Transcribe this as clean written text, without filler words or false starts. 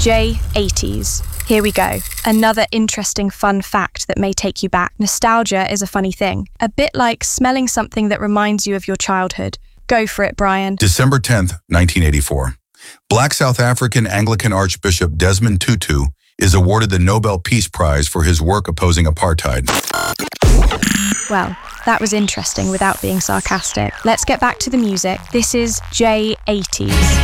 J80s. Here we go. Another interesting fun fact that may take you back. Nostalgia is a funny thing. A bit like smelling something that reminds you of your childhood. Go for it, Brian. December 10th, 1984. Black South African Anglican Archbishop Desmond Tutu is awarded the Nobel Peace Prize for his work opposing apartheid. Well, that was interesting without being sarcastic. Let's get back to the music. This is J80s.